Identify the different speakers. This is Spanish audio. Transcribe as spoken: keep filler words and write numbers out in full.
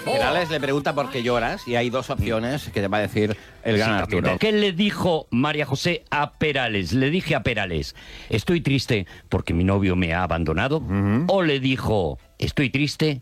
Speaker 1: Perales le pregunta por qué lloras y hay dos opciones que te va a decir el gran
Speaker 2: Sí,
Speaker 1: Arturo.
Speaker 2: ¿qué le dijo María José a Perales? Le dije a Perales, estoy triste porque mi novio me ha abandonado.
Speaker 1: Ujú.
Speaker 2: O le dijo, estoy triste